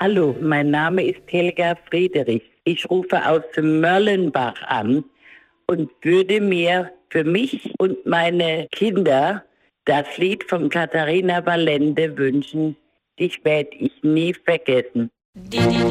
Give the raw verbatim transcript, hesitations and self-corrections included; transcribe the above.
Hallo, mein Name ist Helga Friedrich. Ich rufe aus Möllenbach an und würde mir für mich und meine Kinder das Lied von Katharina Valente wünschen. Dich werd ich nie vergessen.